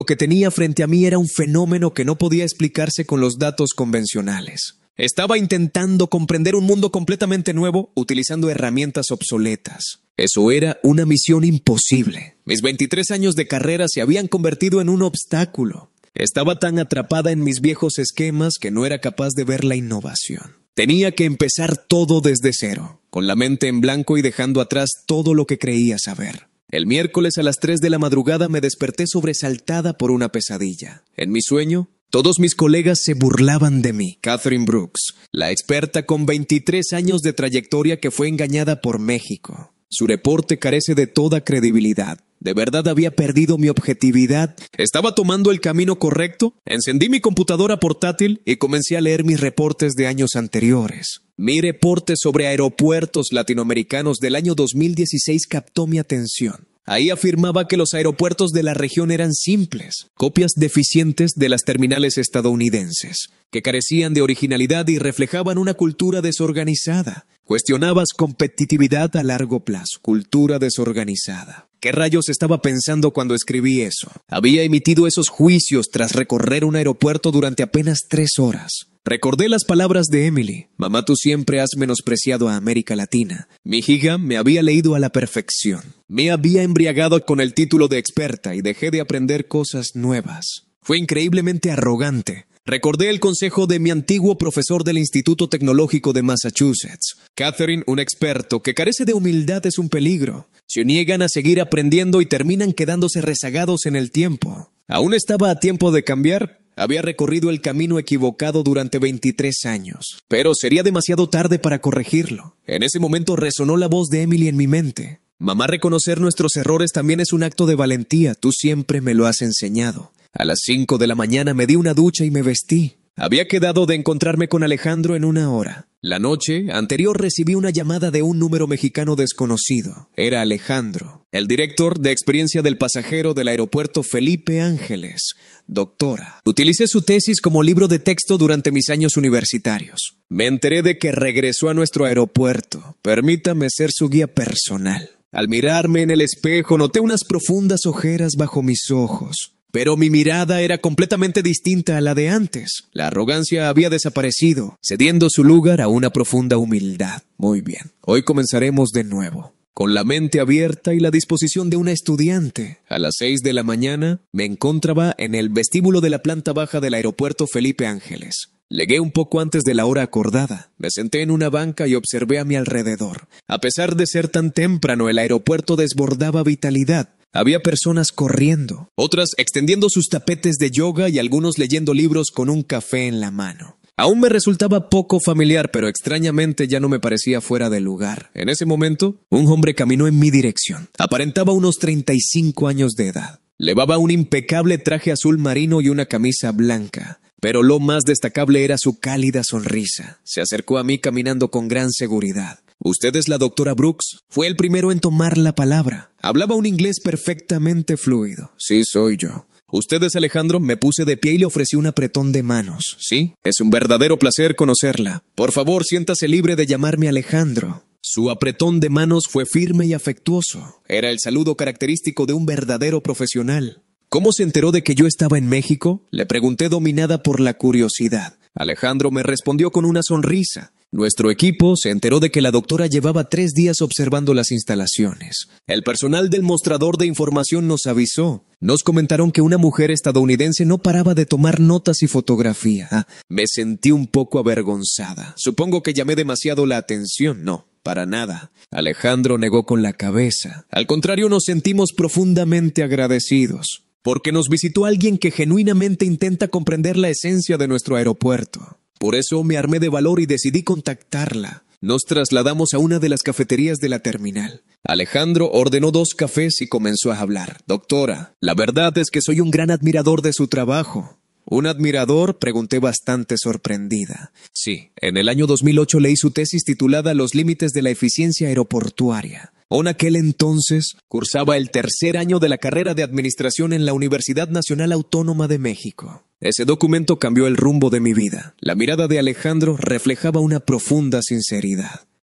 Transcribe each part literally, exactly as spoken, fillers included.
que tenía frente a mí era un fenómeno que no podía explicarse con los datos convencionales. Estaba intentando comprender un mundo completamente nuevo utilizando herramientas obsoletas. Eso era una misión imposible. Mis veintitrés años de carrera se habían convertido en un obstáculo. Estaba tan atrapada en mis viejos esquemas que no era capaz de ver la innovación. Tenía que empezar todo desde cero, con la mente en blanco y dejando atrás todo lo que creía saber. El miércoles a las tres de la madrugada me desperté sobresaltada por una pesadilla. En mi sueño, todos mis colegas se burlaban de mí. Catherine Brooks, la experta con veintitrés años de trayectoria que fue engañada por México. Su reporte carece de toda credibilidad. ¿De verdad había perdido mi objetividad? ¿Estaba tomando el camino correcto? Encendí mi computadora portátil y comencé a leer mis reportes de años anteriores. Mi reporte sobre aeropuertos latinoamericanos del año dos mil dieciséis captó mi atención. Ahí afirmaba que los aeropuertos de la región eran simples, copias deficientes de las terminales estadounidenses, que carecían de originalidad y reflejaban una cultura desorganizada. Cuestionabas competitividad a largo plazo, cultura desorganizada. ¿Qué rayos estaba pensando cuando escribí eso? Había emitido esos juicios tras recorrer un aeropuerto durante apenas tres horas. Recordé las palabras de Emily. Mamá, tú siempre has menospreciado a América Latina. Mi hija me había leído a la perfección. Me había embriagado con el título de experta y dejé de aprender cosas nuevas. Fue increíblemente arrogante. Recordé el consejo de mi antiguo profesor del Instituto Tecnológico de Massachusetts. Catherine, un experto que carece de humildad, es un peligro. Se niegan a seguir aprendiendo y terminan quedándose rezagados en el tiempo. ¿Aún estaba a tiempo de cambiar? Había recorrido el camino equivocado durante veintitrés años, pero sería demasiado tarde para corregirlo. En ese momento resonó la voz de Emily en mi mente. Mamá, reconocer nuestros errores también es un acto de valentía. Tú siempre me lo has enseñado. A las cinco de la mañana me di una ducha y me vestí. Había quedado de encontrarme con Alejandro en una hora. La noche anterior recibí una llamada de un número mexicano desconocido. Era Alejandro, el director de experiencia del pasajero del aeropuerto Felipe Ángeles. Doctora, utilicé su tesis como libro de texto durante mis años universitarios. Me enteré de que regresó a nuestro aeropuerto. Permítame ser su guía personal. Al mirarme en el espejo, noté unas profundas ojeras bajo mis ojos. Pero mi mirada era completamente distinta a la de antes. La arrogancia había desaparecido, cediendo su lugar a una profunda humildad. Muy bien, hoy comenzaremos de nuevo. Con la mente abierta y la disposición de una estudiante. A las seis de la mañana me encontraba en el vestíbulo de la planta baja del aeropuerto Felipe Ángeles. Llegué un poco antes de la hora acordada. Me senté en una banca y observé a mi alrededor. A pesar de ser tan temprano, el aeropuerto desbordaba vitalidad. Había personas corriendo, otras extendiendo sus tapetes de yoga y algunos leyendo libros con un café en la mano. Aún me resultaba poco familiar, pero extrañamente ya no me parecía fuera de lugar. En ese momento, un hombre caminó en mi dirección. Aparentaba unos treinta y cinco años de edad. Llevaba un impecable traje azul marino y una camisa blanca. Pero lo más destacable era su cálida sonrisa. Se acercó a mí caminando con gran seguridad. ¿Usted es la doctora Brooks? Fue el primero en tomar la palabra. Hablaba un inglés perfectamente fluido. Sí, soy yo. ¿Usted es Alejandro? Me puse de pie y le ofrecí un apretón de manos. Sí, es un verdadero placer conocerla. Por favor, siéntase libre de llamarme Alejandro. Su apretón de manos fue firme y afectuoso. Era el saludo característico de un verdadero profesional. ¿Cómo se enteró de que yo estaba en México? Le pregunté, dominada por la curiosidad. Alejandro me respondió con una sonrisa. Nuestro equipo se enteró de que la doctora llevaba tres días observando las instalaciones. El personal del mostrador de información nos avisó. Nos comentaron que una mujer estadounidense no paraba de tomar notas y fotografía. Ah, me sentí un poco avergonzada. Supongo que llamé demasiado la atención. No, para nada. Alejandro negó con la cabeza. Al contrario, nos sentimos profundamente agradecidos, porque nos visitó alguien que genuinamente intenta comprender la esencia de nuestro aeropuerto. Por eso me armé de valor y decidí contactarla. Nos trasladamos a una de las cafeterías de la terminal. Alejandro ordenó dos cafés y comenzó a hablar. Doctora, la verdad es que soy un gran admirador de su trabajo. ¿Un admirador? Pregunté bastante sorprendida. Sí, en el año dos mil ocho leí su tesis titulada Los límites de la eficiencia aeroportuaria. En aquel entonces cursaba el tercer año de la carrera de administración en la Universidad Nacional Autónoma de México. Ese documento cambió el rumbo de mi vida. La mirada de Alejandro reflejaba una profunda sinceridad.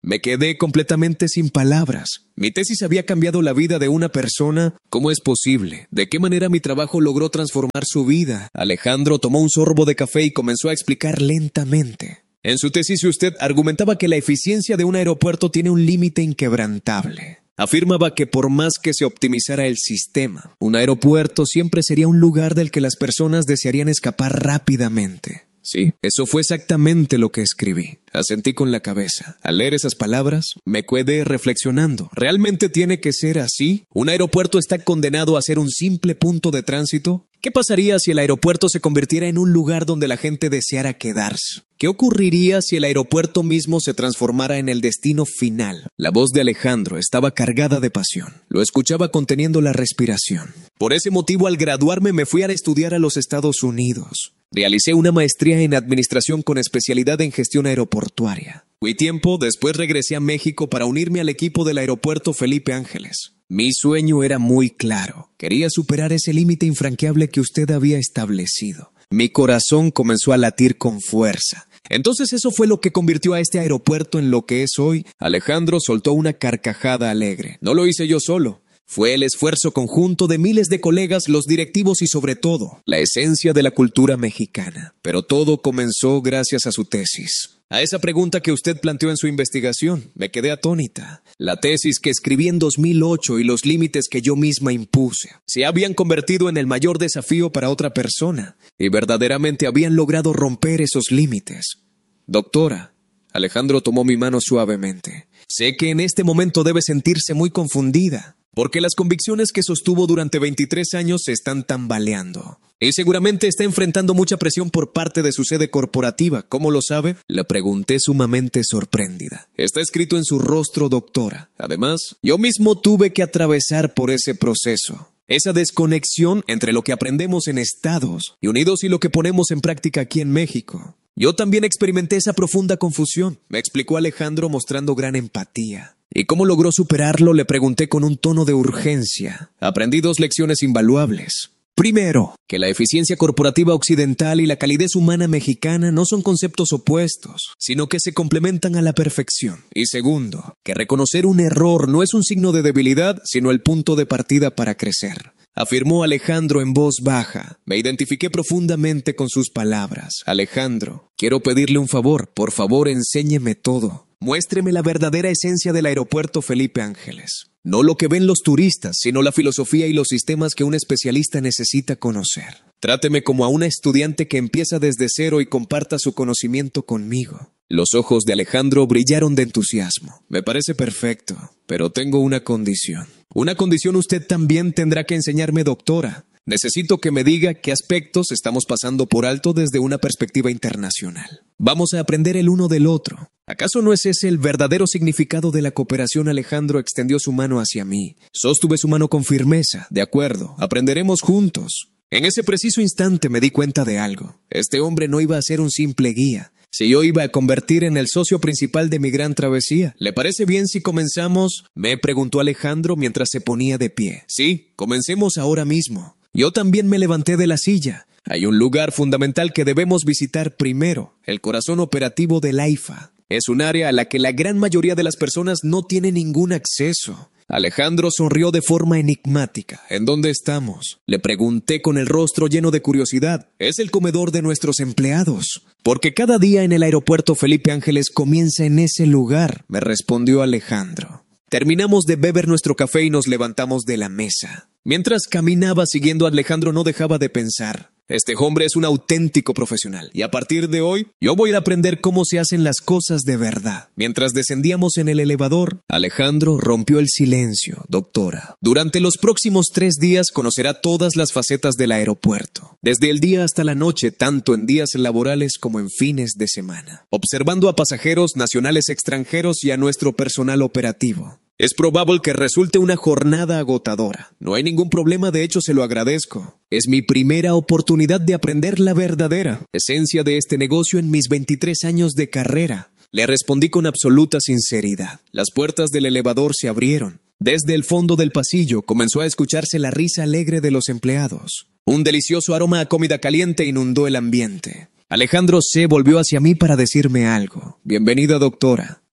Me quedé completamente sin palabras. Mi tesis había cambiado la vida de una persona. ¿Cómo es posible? ¿De qué manera mi trabajo logró transformar su vida? Alejandro tomó un sorbo de café y comenzó a explicar lentamente. En su tesis usted argumentaba que la eficiencia de un aeropuerto tiene un límite inquebrantable. Afirmaba que por más que se optimizara el sistema, un aeropuerto siempre sería un lugar del que las personas desearían escapar rápidamente. Sí, eso fue exactamente lo que escribí. Asentí con la cabeza. Al leer esas palabras, me quedé reflexionando. ¿Realmente tiene que ser así? ¿Un aeropuerto está condenado a ser un simple punto de tránsito? ¿Qué pasaría si el aeropuerto se convirtiera en un lugar donde la gente deseara quedarse? ¿Qué ocurriría si el aeropuerto mismo se transformara en el destino final? La voz de Alejandro estaba cargada de pasión. Lo escuchaba conteniendo la respiración. Por ese motivo, al graduarme, me fui a estudiar a los Estados Unidos. Realicé una maestría en administración con especialidad en gestión aeroportuaria. Fui tiempo, después regresé a México para unirme al equipo del aeropuerto Felipe Ángeles. Mi sueño era muy claro. Quería superar ese límite infranqueable que usted había establecido. Mi corazón comenzó a latir con fuerza. Entonces eso fue lo que convirtió a este aeropuerto en lo que es hoy. Alejandro soltó una carcajada alegre. No lo hice yo solo. Fue el esfuerzo conjunto de miles de colegas, los directivos y sobre todo, la esencia de la cultura mexicana. Pero todo comenzó gracias a su tesis. A esa pregunta que usted planteó en su investigación, me quedé atónita. La tesis que escribí en dos mil ocho y los límites que yo misma impuse se habían convertido en el mayor desafío para otra persona y verdaderamente habían logrado romper esos límites. Doctora, Alejandro tomó mi mano suavemente. Sé que en este momento debe sentirse muy confundida, porque las convicciones que sostuvo durante veintitrés años se están tambaleando. Y seguramente está enfrentando mucha presión por parte de su sede corporativa. ¿Cómo lo sabe? Le pregunté sumamente sorprendida. Está escrito en su rostro, doctora. Además, yo mismo tuve que atravesar por ese proceso. Esa desconexión entre lo que aprendemos en Estados Unidos y lo que ponemos en práctica aquí en México. Yo también experimenté esa profunda confusión, me explicó Alejandro mostrando gran empatía. ¿Y cómo logró superarlo? Le pregunté con un tono de urgencia. Aprendí dos lecciones invaluables. Primero, que la eficiencia corporativa occidental y la calidez humana mexicana no son conceptos opuestos, sino que se complementan a la perfección. Y segundo, que reconocer un error no es un signo de debilidad, sino el punto de partida para crecer. Afirmó Alejandro en voz baja. Me identifiqué profundamente con sus palabras. Alejandro, quiero pedirle un favor. Por favor, enséñeme todo. Muéstreme la verdadera esencia del aeropuerto Felipe Ángeles. No lo que ven los turistas, sino la filosofía y los sistemas que un especialista necesita conocer. Tráteme como a una estudiante que empieza desde cero y comparta su conocimiento conmigo. Los ojos de Alejandro brillaron de entusiasmo. Me parece perfecto, pero tengo una condición. Una condición usted también tendrá que enseñarme, doctora. Necesito que me diga qué aspectos estamos pasando por alto desde una perspectiva internacional. Vamos a aprender el uno del otro. ¿Acaso no es ese el verdadero significado de la cooperación? Alejandro extendió su mano hacia mí. Sostuve su mano con firmeza. De acuerdo, aprenderemos juntos. En ese preciso instante me di cuenta de algo. Este hombre no iba a ser un simple guía. Si yo iba a convertir en el socio principal de mi gran travesía. ¿Le parece bien si comenzamos? Me preguntó Alejandro mientras se ponía de pie. Sí, comencemos ahora mismo. Yo también me levanté de la silla. Hay un lugar fundamental que debemos visitar primero, el corazón operativo del AIFA. Es un área a la que la gran mayoría de las personas no tiene ningún acceso. Alejandro sonrió de forma enigmática. ¿En dónde estamos? Le pregunté con el rostro lleno de curiosidad. Es el comedor de nuestros empleados. Porque cada día en el aeropuerto Felipe Ángeles comienza en ese lugar, me respondió Alejandro. Terminamos de beber nuestro café y nos levantamos de la mesa. Mientras caminaba siguiendo a Alejandro no dejaba de pensar. Este hombre es un auténtico profesional y a partir de hoy yo voy a ir a aprender cómo se hacen las cosas de verdad. Mientras descendíamos en el elevador, Alejandro rompió el silencio. Doctora, durante los próximos tres días conocerá todas las facetas del aeropuerto, desde el día hasta la noche, tanto en días laborales como en fines de semana, observando a pasajeros nacionales, extranjeros y a nuestro personal operativo. Es probable que resulte una jornada agotadora. No hay ningún problema, de hecho se lo agradezco. Es mi primera oportunidad de aprender la verdadera esencia de este negocio en mis veintitrés años de carrera. Le respondí con absoluta sinceridad. Las puertas del elevador se abrieron. Desde el fondo del pasillo comenzó a escucharse la risa alegre de los empleados. Un delicioso aroma a comida caliente inundó el ambiente. Alejandro se volvió hacia mí para decirme algo. Bienvenida, doctora.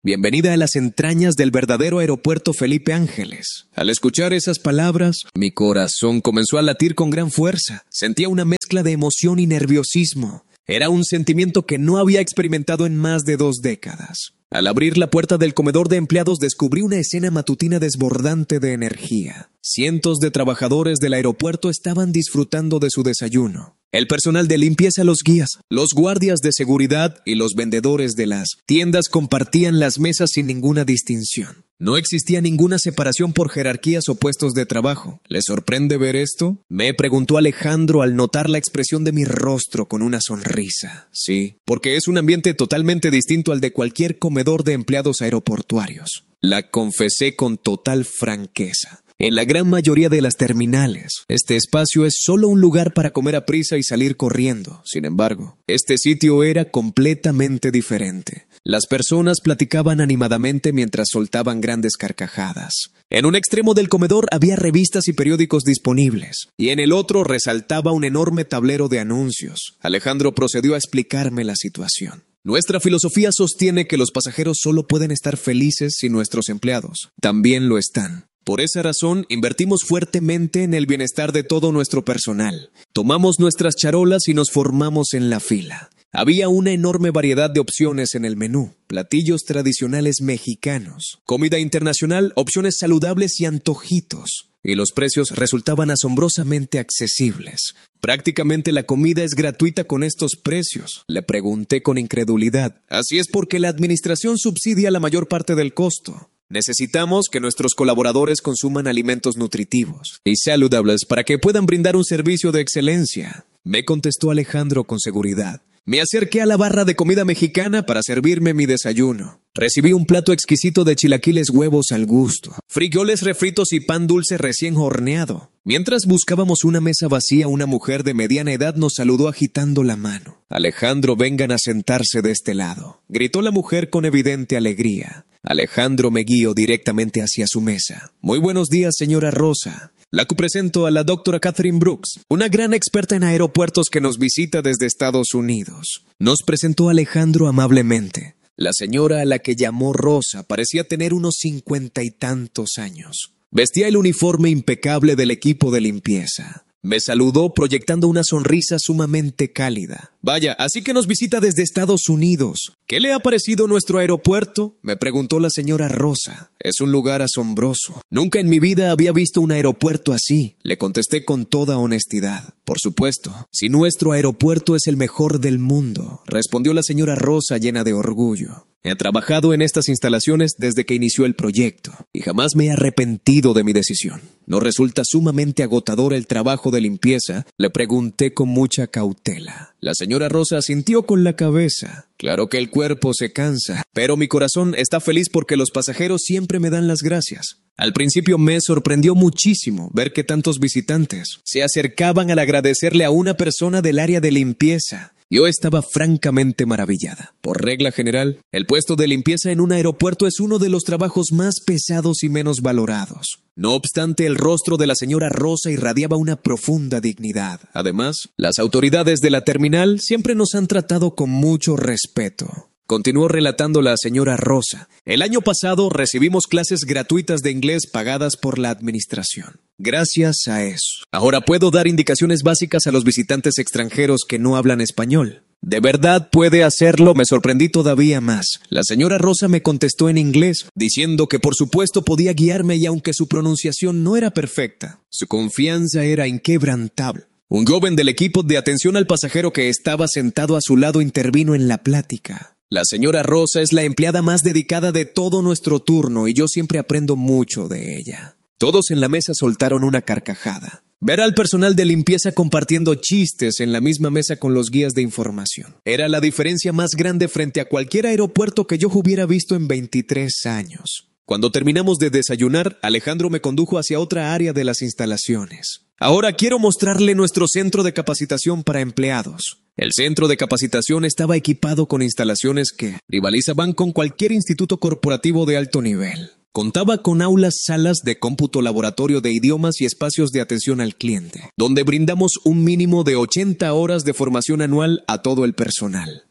Bienvenida a las entrañas del verdadero aeropuerto Felipe Ángeles. Al escuchar esas palabras, mi corazón comenzó a latir con gran fuerza. Sentía una mezcla de emoción y nerviosismo. Era un sentimiento que no había experimentado en más de dos décadas. Al abrir la puerta del comedor de empleados descubrí una escena matutina desbordante de energía. Cientos de trabajadores del aeropuerto estaban disfrutando de su desayuno. El personal de limpieza, los guías, los guardias de seguridad y los vendedores de las tiendas compartían las mesas sin ninguna distinción. No existía ninguna separación por jerarquías o puestos de trabajo. ¿Les sorprende ver esto?, me preguntó Alejandro al notar la expresión de mi rostro con una sonrisa. Sí, porque es un ambiente totalmente distinto al de cualquier comedor de empleados aeroportuarios. La confesé con total franqueza. En la gran mayoría de las terminales, este espacio es solo un lugar para comer a prisa y salir corriendo. Sin embargo, este sitio era completamente diferente. Las personas platicaban animadamente mientras soltaban grandes carcajadas. En un extremo del comedor había revistas y periódicos disponibles, y en el otro resaltaba un enorme tablero de anuncios. Alejandro procedió a explicarme la situación. Nuestra filosofía sostiene que los pasajeros solo pueden estar felices si nuestros empleados también lo están. Por esa razón, invertimos fuertemente en el bienestar de todo nuestro personal. Tomamos nuestras charolas y nos formamos en la fila. Había una enorme variedad de opciones en el menú, platillos tradicionales mexicanos, comida internacional, opciones saludables y antojitos. Y los precios resultaban asombrosamente accesibles. ¿Prácticamente la comida es gratuita con estos precios?, le pregunté con incredulidad. Así es, porque la administración subsidia la mayor parte del costo. Necesitamos que nuestros colaboradores consuman alimentos nutritivos y saludables para que puedan brindar un servicio de excelencia, me contestó Alejandro con seguridad. Me acerqué a la barra de comida mexicana para servirme mi desayuno. Recibí un plato exquisito de chilaquiles, huevos al gusto, frijoles refritos y pan dulce recién horneado. Mientras buscábamos una mesa vacía, una mujer de mediana edad nos saludó agitando la mano. Alejandro, vengan a sentarse de este lado, gritó la mujer con evidente alegría. Alejandro me guió directamente hacia su mesa. Muy buenos días, señora Rosa. La presento a la doctora Catherine Brooks, una gran experta en aeropuertos que nos visita desde Estados Unidos. Nos presentó Alejandro amablemente. La señora a la que llamó Rosa parecía tener unos cincuenta y tantos años. Vestía el uniforme impecable del equipo de limpieza. Me saludó proyectando una sonrisa sumamente cálida. Vaya, así que nos visita desde Estados Unidos. ¿Qué le ha parecido nuestro aeropuerto?, me preguntó la señora Rosa. Es un lugar asombroso. Nunca en mi vida había visto un aeropuerto así, le contesté con toda honestidad. Por supuesto, si nuestro aeropuerto es el mejor del mundo, respondió la señora Rosa llena de orgullo. He trabajado en estas instalaciones desde que inició el proyecto y jamás me he arrepentido de mi decisión. ¿No resulta sumamente agotador el trabajo de limpieza?, le pregunté con mucha cautela. La señora Rosa asintió con la cabeza. Claro que el cuerpo se cansa, pero mi corazón está feliz porque los pasajeros siempre me dan las gracias. Al principio me sorprendió muchísimo ver que tantos visitantes se acercaban al agradecerle a una persona del área de limpieza. Yo estaba francamente maravillada. Por regla general, el puesto de limpieza en un aeropuerto es uno de los trabajos más pesados y menos valorados. No obstante, el rostro de la señora Rosa irradiaba una profunda dignidad. Además, las autoridades de la terminal siempre nos han tratado con mucho respeto. Continuó relatando la señora Rosa. El año pasado recibimos clases gratuitas de inglés pagadas por la administración. Gracias a eso, ahora puedo dar indicaciones básicas a los visitantes extranjeros que no hablan español. ¿De verdad puede hacerlo? Me sorprendí todavía más. La señora Rosa me contestó en inglés, diciendo que por supuesto podía guiarme y aunque su pronunciación no era perfecta, su confianza era inquebrantable. Un joven del equipo de atención al pasajero que estaba sentado a su lado intervino en la plática. La señora Rosa es la empleada más dedicada de todo nuestro turno y yo siempre aprendo mucho de ella. Todos en la mesa soltaron una carcajada. Ver al personal de limpieza compartiendo chistes en la misma mesa con los guías de información era la diferencia más grande frente a cualquier aeropuerto que yo hubiera visto en veintitrés años. Cuando terminamos de desayunar, Alejandro me condujo hacia otra área de las instalaciones. Ahora quiero mostrarle nuestro centro de capacitación para empleados. El centro de capacitación estaba equipado con instalaciones que rivalizaban con cualquier instituto corporativo de alto nivel. Contaba con aulas, salas de cómputo, laboratorio de idiomas y espacios de atención al cliente, donde brindamos un mínimo de ochenta horas de formación anual a todo el personal.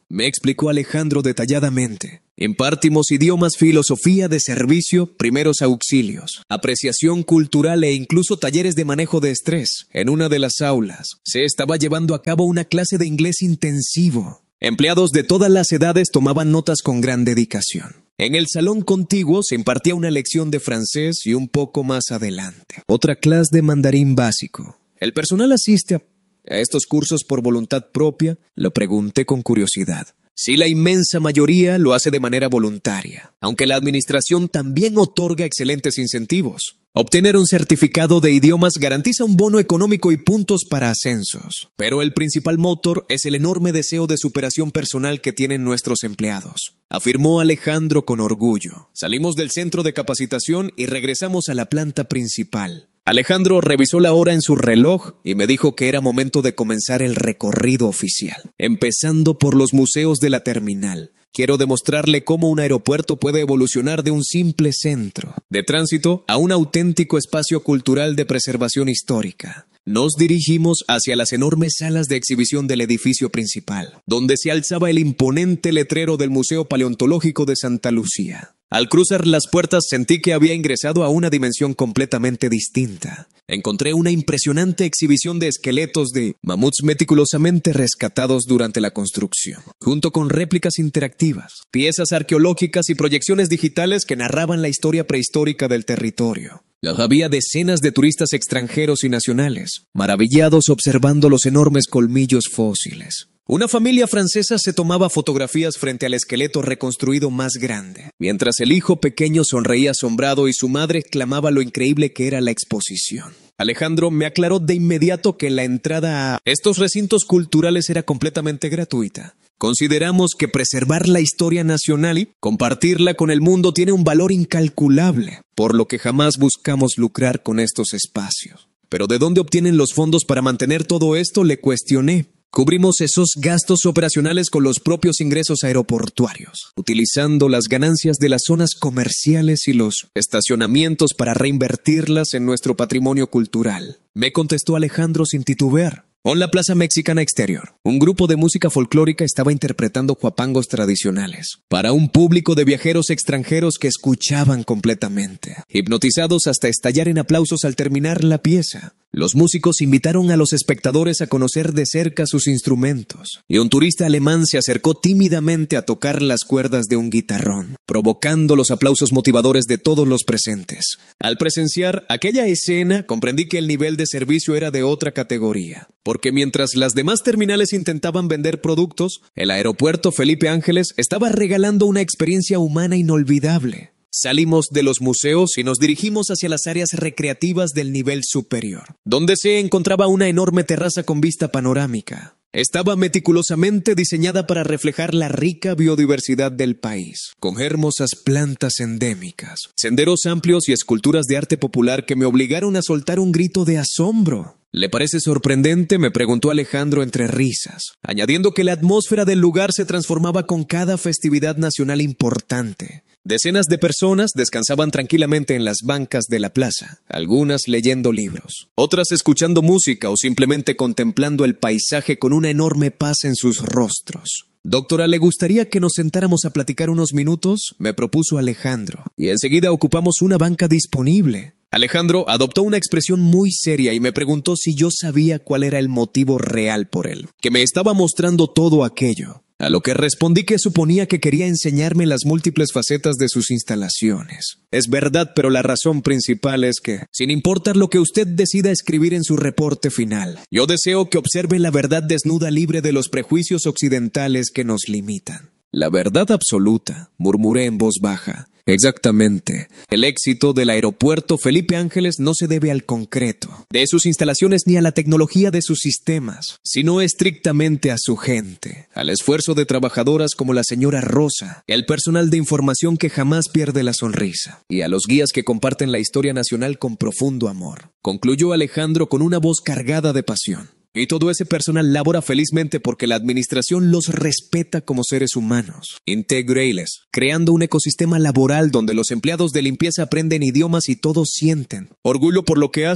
me explicó Alejandro detalladamente. Impartimos idiomas, filosofía de servicio, primeros auxilios, apreciación cultural e incluso talleres de manejo de estrés. En una de las aulas se estaba llevando a cabo una clase de inglés intensivo. Empleados de todas las edades tomaban notas con gran dedicación. En el salón contiguo se impartía una lección de francés y un poco más adelante, otra clase de mandarín básico. ¿El personal asiste a, a estos cursos por voluntad propia? Lo pregunté con curiosidad. Sí, la inmensa mayoría lo hace de manera voluntaria, aunque la administración también otorga excelentes incentivos. Obtener un certificado de idiomas garantiza un bono económico y puntos para ascensos. Pero el principal motor es el enorme deseo de superación personal que tienen nuestros empleados, afirmó Alejandro con orgullo. Salimos del centro de capacitación y regresamos a la planta principal. Alejandro revisó la hora en su reloj y me dijo que era momento de comenzar el recorrido oficial, empezando por los museos de la terminal. Quiero demostrarle cómo un aeropuerto puede evolucionar de un simple centro de tránsito a un auténtico espacio cultural de preservación histórica. Nos dirigimos hacia las enormes salas de exhibición del edificio principal, donde se alzaba el imponente letrero del Museo Paleontológico de Santa Lucía. Al cruzar las puertas sentí que había ingresado a una dimensión completamente distinta. Encontré una impresionante exhibición de esqueletos de mamuts meticulosamente rescatados durante la construcción, junto con réplicas interactivas, piezas arqueológicas y proyecciones digitales que narraban la historia prehistórica del territorio. Había decenas de turistas extranjeros y nacionales, maravillados observando los enormes colmillos fósiles. Una familia francesa se tomaba fotografías frente al esqueleto reconstruido más grande, mientras el hijo pequeño sonreía asombrado y su madre exclamaba lo increíble que era la exposición. Alejandro me aclaró de inmediato que la entrada a estos recintos culturales era completamente gratuita. Consideramos que preservar la historia nacional y compartirla con el mundo tiene un valor incalculable, por lo que jamás buscamos lucrar con estos espacios. ¿Pero de dónde obtienen los fondos para mantener todo esto?, le cuestioné. Cubrimos esos gastos operacionales con los propios ingresos aeroportuarios, utilizando las ganancias de las zonas comerciales y los estacionamientos para reinvertirlas en nuestro patrimonio cultural, me contestó Alejandro sin titubear. En la Plaza Mexicana Exterior, un grupo de música folclórica estaba interpretando huapangos tradicionales para un público de viajeros extranjeros que escuchaban completamente, hipnotizados hasta estallar en aplausos al terminar la pieza. Los músicos invitaron a los espectadores a conocer de cerca sus instrumentos, y un turista alemán se acercó tímidamente a tocar las cuerdas de un guitarrón, provocando los aplausos motivadores de todos los presentes. Al presenciar aquella escena, comprendí que el nivel de servicio era de otra categoría, porque mientras las demás terminales intentaban vender productos, el aeropuerto Felipe Ángeles estaba regalando una experiencia humana inolvidable. Salimos de los museos y nos dirigimos hacia las áreas recreativas del nivel superior, donde se encontraba una enorme terraza con vista panorámica. Estaba meticulosamente diseñada para reflejar la rica biodiversidad del país, con hermosas plantas endémicas, senderos amplios y esculturas de arte popular que me obligaron a soltar un grito de asombro. ¿Le parece sorprendente?, me preguntó Alejandro entre risas, añadiendo que la atmósfera del lugar se transformaba con cada festividad nacional importante. Decenas de personas descansaban tranquilamente en las bancas de la plaza, algunas leyendo libros, otras escuchando música o simplemente contemplando el paisaje con una enorme paz en sus rostros. Doctora, ¿le gustaría que nos sentáramos a platicar unos minutos?, me propuso Alejandro, y enseguida ocupamos una banca disponible. Alejandro adoptó una expresión muy seria y me preguntó si yo sabía cuál era el motivo real por él, que me estaba mostrando todo aquello. A lo que respondí que suponía que quería enseñarme las múltiples facetas de sus instalaciones. Es verdad, pero la razón principal es que, sin importar lo que usted decida escribir en su reporte final, yo deseo que observe la verdad desnuda, libre de los prejuicios occidentales que nos limitan. La verdad absoluta, murmuré en voz baja. Exactamente. El éxito del aeropuerto Felipe Ángeles no se debe al concreto de sus instalaciones ni a la tecnología de sus sistemas, sino estrictamente a su gente, al esfuerzo de trabajadoras como la señora Rosa, el personal de información que jamás pierde la sonrisa, y a los guías que comparten la historia nacional con profundo amor, concluyó Alejandro con una voz cargada de pasión. Y todo ese personal labora felizmente porque la administración los respeta como seres humanos, integrales, creando un ecosistema laboral donde los empleados de limpieza aprenden idiomas y todos sienten orgullo por lo que hacen.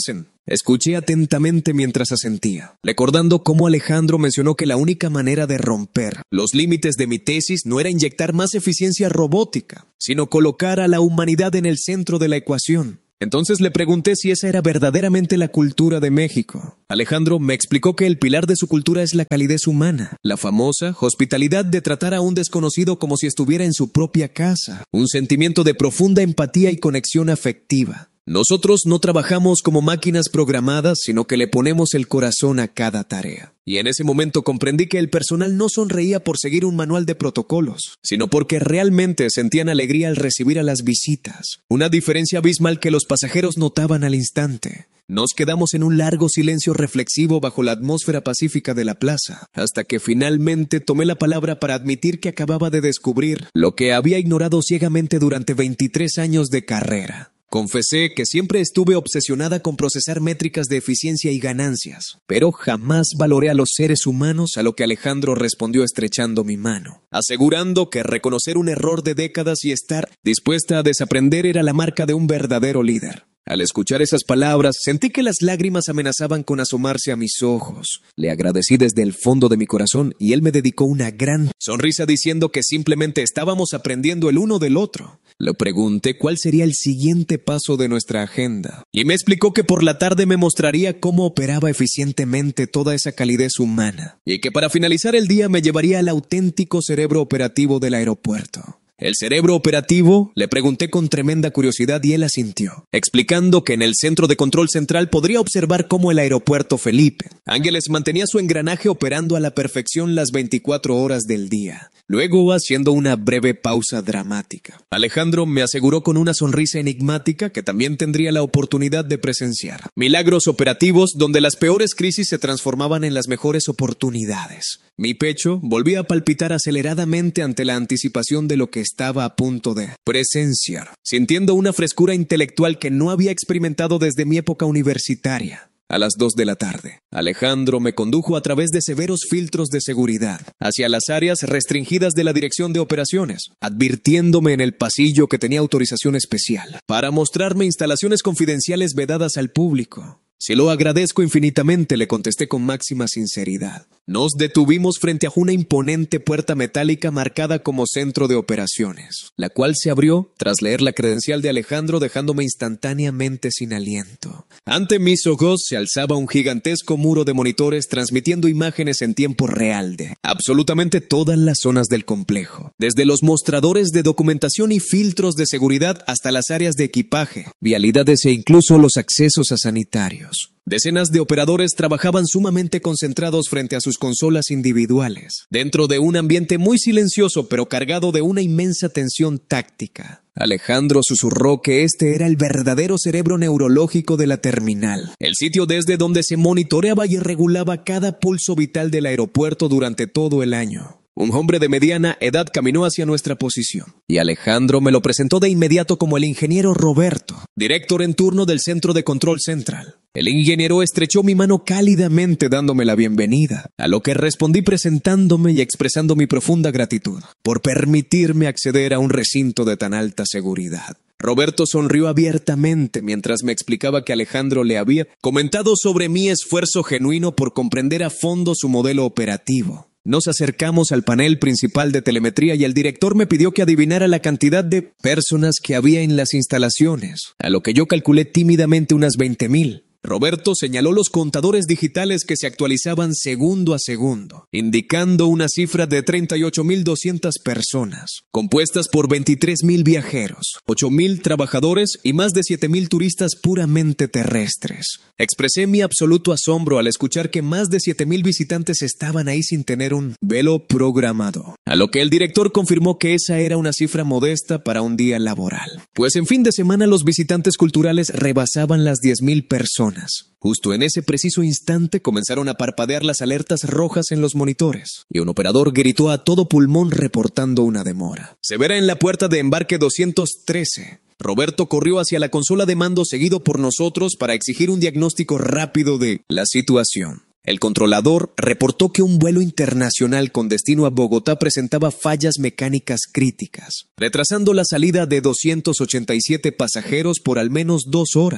Escuché atentamente mientras asentía, recordando cómo Alejandro mencionó que la única manera de romper los límites de mi tesis no era inyectar más eficiencia robótica, sino colocar a la humanidad en el centro de la ecuación. Entonces le pregunté si esa era verdaderamente la cultura de México. Alejandro me explicó que el pilar de su cultura es la calidez humana, la famosa hospitalidad de tratar a un desconocido como si estuviera en su propia casa, un sentimiento de profunda empatía y conexión afectiva. Nosotros no trabajamos como máquinas programadas, sino que le ponemos el corazón a cada tarea. Y en ese momento comprendí que el personal no sonreía por seguir un manual de protocolos, sino porque realmente sentían alegría al recibir a las visitas, una diferencia abismal que los pasajeros notaban al instante. Nos quedamos en un largo silencio reflexivo bajo la atmósfera pacífica de la plaza, hasta que finalmente tomé la palabra para admitir que acababa de descubrir lo que había ignorado ciegamente durante veintitrés años de carrera. Confesé que siempre estuve obsesionada con procesar métricas de eficiencia y ganancias, pero jamás valoré a los seres humanos, a lo que Alejandro respondió estrechando mi mano, asegurando que reconocer un error de décadas y estar dispuesta a desaprender era la marca de un verdadero líder. Al escuchar esas palabras, sentí que las lágrimas amenazaban con asomarse a mis ojos. Le agradecí desde el fondo de mi corazón y él me dedicó una gran sonrisa diciendo que simplemente estábamos aprendiendo el uno del otro. Le pregunté cuál sería el siguiente paso de nuestra agenda y me explicó que por la tarde me mostraría cómo operaba eficientemente toda esa calidez humana y que para finalizar el día me llevaría al auténtico cerebro operativo del aeropuerto. ¿El cerebro operativo? Le pregunté con tremenda curiosidad y él asintió, explicando que en el centro de control central podría observar cómo el aeropuerto Felipe Ángeles mantenía su engranaje operando a la perfección las veinticuatro horas del día. Luego, haciendo una breve pausa dramática, Alejandro me aseguró con una sonrisa enigmática que también tendría la oportunidad de presenciar milagros operativos donde las peores crisis se transformaban en las mejores oportunidades. Mi pecho volvía a palpitar aceleradamente ante la anticipación de lo que estaba a punto de presenciar, sintiendo una frescura intelectual que no había experimentado desde mi época universitaria. A las dos de la tarde, Alejandro me condujo a través de severos filtros de seguridad hacia las áreas restringidas de la dirección de operaciones, advirtiéndome en el pasillo que tenía autorización especial para mostrarme instalaciones confidenciales vedadas al público. Se lo agradezco infinitamente, le contesté con máxima sinceridad. Nos detuvimos frente a una imponente puerta metálica marcada como centro de operaciones, la cual se abrió tras leer la credencial de Alejandro dejándome instantáneamente sin aliento. Ante mis ojos se alzaba un gigantesco muro de monitores transmitiendo imágenes en tiempo real de absolutamente todas las zonas del complejo, desde los mostradores de documentación y filtros de seguridad hasta las áreas de equipaje, vialidades e incluso los accesos a sanitarios. Decenas de operadores trabajaban sumamente concentrados frente a sus consolas individuales, dentro de un ambiente muy silencioso pero cargado de una inmensa tensión táctica. Alejandro susurró que este era el verdadero cerebro neurológico de la terminal, el sitio desde donde se monitoreaba y regulaba cada pulso vital del aeropuerto durante todo el año. Un hombre de mediana edad caminó hacia nuestra posición, y Alejandro me lo presentó de inmediato como el ingeniero Roberto, director en turno del Centro de Control Central. El ingeniero estrechó mi mano cálidamente dándome la bienvenida, a lo que respondí presentándome y expresando mi profunda gratitud por permitirme acceder a un recinto de tan alta seguridad. Roberto sonrió abiertamente mientras me explicaba que Alejandro le había comentado sobre mi esfuerzo genuino por comprender a fondo su modelo operativo. Nos acercamos al panel principal de telemetría y el director me pidió que adivinara la cantidad de personas que había en las instalaciones, a lo que yo calculé tímidamente unas veinte mil. Roberto señaló los contadores digitales que se actualizaban segundo a segundo, indicando una cifra de treinta y ocho mil doscientas personas, compuestas por veintitrés mil viajeros, ocho mil trabajadores y más de siete mil turistas puramente terrestres. Expresé mi absoluto asombro al escuchar que más de siete mil visitantes estaban ahí sin tener un vuelo programado, a lo que el director confirmó que esa era una cifra modesta para un día laboral, pues en fin de semana los visitantes culturales rebasaban las diez mil personas. Justo en ese preciso instante comenzaron a parpadear las alertas rojas en los monitores, y un operador gritó a todo pulmón reportando una demora severa en la puerta de embarque doscientos trece. Roberto corrió hacia la consola de mando seguido por nosotros para exigir un diagnóstico rápido de la situación. El controlador reportó que un vuelo internacional con destino a Bogotá presentaba fallas mecánicas críticas, retrasando la salida de doscientos ochenta y siete pasajeros por al menos dos horas.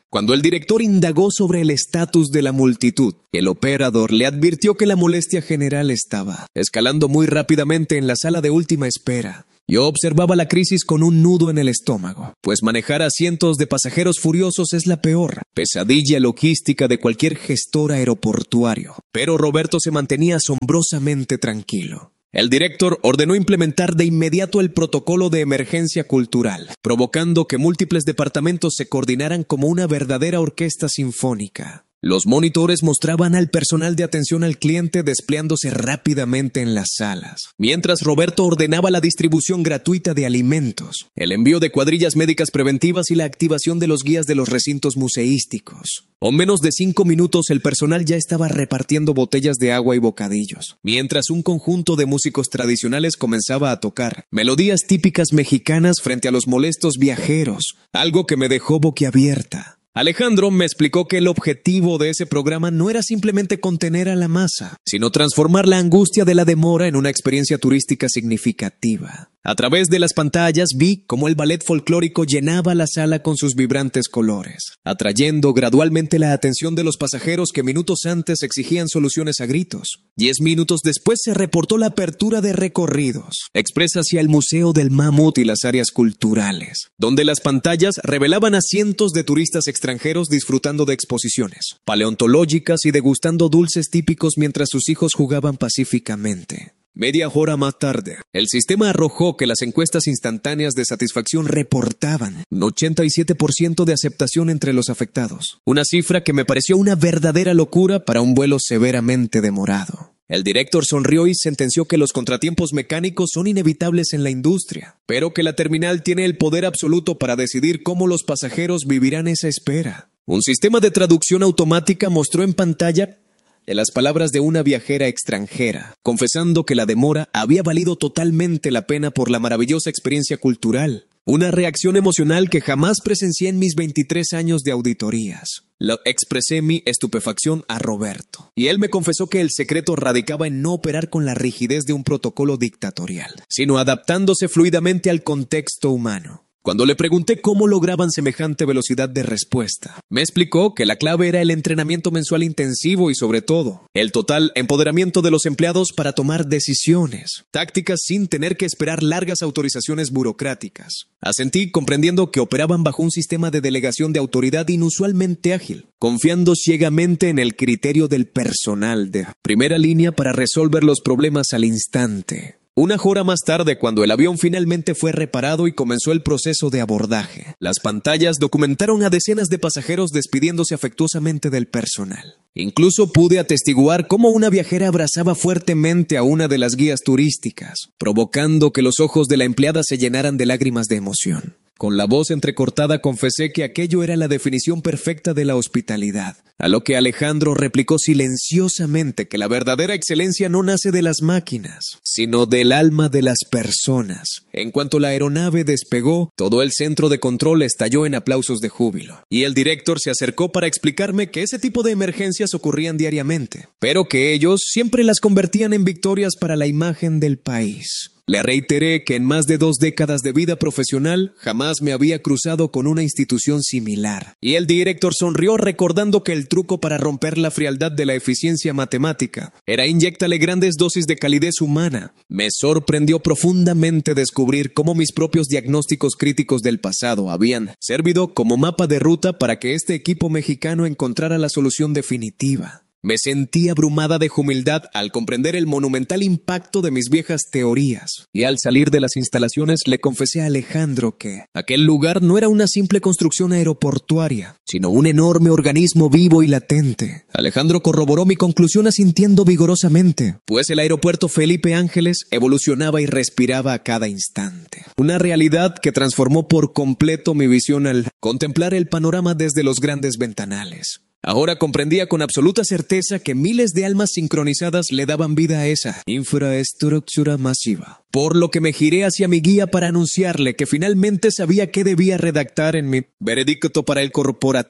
Cuando el director indagó sobre el estatus de la multitud, el operador le advirtió que la molestia general estaba escalando muy rápidamente en la sala de última espera. Yo observaba la crisis con un nudo en el estómago, pues manejar a cientos de pasajeros furiosos es la peor pesadilla logística de cualquier gestor aeroportuario. Pero Roberto se mantenía asombrosamente tranquilo. El director ordenó implementar de inmediato el protocolo de emergencia cultural, provocando que múltiples departamentos se coordinaran como una verdadera orquesta sinfónica. Los monitores mostraban al personal de atención al cliente desplegándose rápidamente en las salas, mientras Roberto ordenaba la distribución gratuita de alimentos, el envío de cuadrillas médicas preventivas y la activación de los guías de los recintos museísticos. En menos de cinco minutos el personal ya estaba repartiendo botellas de agua y bocadillos, mientras un conjunto de músicos tradicionales comenzaba a tocar melodías típicas mexicanas frente a los molestos viajeros, algo que me dejó boquiabierta. Alejandro me explicó que el objetivo de ese programa no era simplemente contener a la masa, sino transformar la angustia de la demora en una experiencia turística significativa. A través de las pantallas vi cómo el ballet folclórico llenaba la sala con sus vibrantes colores, atrayendo gradualmente la atención de los pasajeros que minutos antes exigían soluciones a gritos. Diez minutos después se reportó la apertura de recorridos express hacia el Museo del Mamut y las áreas culturales, donde las pantallas revelaban a cientos de turistas extranjeros disfrutando de exposiciones paleontológicas y degustando dulces típicos mientras sus hijos jugaban pacíficamente. Media hora más tarde, el sistema arrojó que las encuestas instantáneas de satisfacción reportaban un ochenta y siete por ciento de aceptación entre los afectados, una cifra que me pareció una verdadera locura para un vuelo severamente demorado. El director sonrió y sentenció que los contratiempos mecánicos son inevitables en la industria, pero que la terminal tiene el poder absoluto para decidir cómo los pasajeros vivirán esa espera. Un sistema de traducción automática mostró en pantalla de las palabras de una viajera extranjera, confesando que la demora había valido totalmente la pena por la maravillosa experiencia cultural. Una reacción emocional que jamás presencié en mis veintitrés años de auditorías. Lo expresé mi estupefacción a Roberto, y él me confesó que el secreto radicaba en no operar con la rigidez de un protocolo dictatorial, sino adaptándose fluidamente al contexto humano. Cuando le pregunté cómo lograban semejante velocidad de respuesta, me explicó que la clave era el entrenamiento mensual intensivo y, sobre todo, el total empoderamiento de los empleados para tomar decisiones, tácticas sin tener que esperar largas autorizaciones burocráticas. Asentí comprendiendo que operaban bajo un sistema de delegación de autoridad inusualmente ágil, confiando ciegamente en el criterio del personal de primera línea para resolver los problemas al instante. Una hora más tarde, cuando el avión finalmente fue reparado y comenzó el proceso de abordaje, las pantallas documentaron a decenas de pasajeros despidiéndose afectuosamente del personal. Incluso pude atestiguar cómo una viajera abrazaba fuertemente a una de las guías turísticas, provocando que los ojos de la empleada se llenaran de lágrimas de emoción. Con la voz entrecortada confesé que aquello era la definición perfecta de la hospitalidad, a lo que Alejandro replicó silenciosamente que la verdadera excelencia no nace de las máquinas, sino del alma de las personas. En cuanto la aeronave despegó, todo el centro de control estalló en aplausos de júbilo, y el director se acercó para explicarme que ese tipo de emergencias ocurrían diariamente, pero que ellos siempre las convertían en victorias para la imagen del país. Le reiteré que en más de dos décadas de vida profesional jamás me había cruzado con una institución similar, y el director sonrió recordando que el truco para romper la frialdad de la eficiencia matemática era inyectarle grandes dosis de calidez humana. Me sorprendió profundamente descubrir cómo mis propios diagnósticos críticos del pasado habían servido como mapa de ruta para que este equipo mexicano encontrara la solución definitiva. Me sentí abrumada de humildad al comprender el monumental impacto de mis viejas teorías, y al salir de las instalaciones le confesé a Alejandro que aquel lugar no era una simple construcción aeroportuaria, sino un enorme organismo vivo y latente. Alejandro corroboró mi conclusión asintiendo vigorosamente, pues el aeropuerto Felipe Ángeles evolucionaba y respiraba a cada instante. Una realidad que transformó por completo mi visión al contemplar el panorama desde los grandes ventanales. Ahora comprendía con absoluta certeza que miles de almas sincronizadas le daban vida a esa infraestructura masiva. Por lo que me giré hacia mi guía para anunciarle que finalmente sabía qué debía redactar en mi veredicto para el corporativo.